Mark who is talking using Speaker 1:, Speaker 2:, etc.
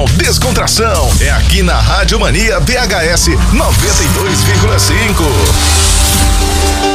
Speaker 1: descontração. É aqui na Rádio Mania VHS 92,5.